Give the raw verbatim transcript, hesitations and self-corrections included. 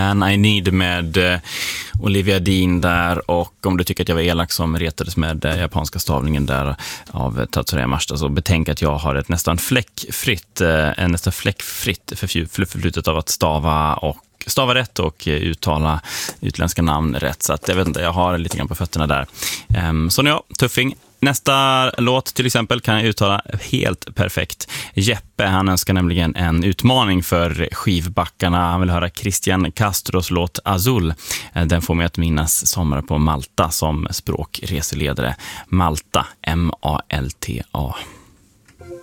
Man I Need med eh, Olivia Dean där, och om du tycker att jag var elak som retades med eh, japanska stavningen där av Tatsuya Yamashita, så betänk att jag har ett nästan fläckfritt eh, en nästan fläckfritt förflutet av att stava och stava rätt och uttala utländska namn rätt, så att jag vet inte, jag har lite grann på fötterna där. Um, så nu ja, tuffing. Nästa låt till exempel kan jag uttala helt perfekt. Jeppe, han önskar nämligen en utmaning för skivbackarna. Han vill höra Christian Castros låt Azul. Den får mig att minnas sommar på Malta som språkreseledare. Malta, M A L T A.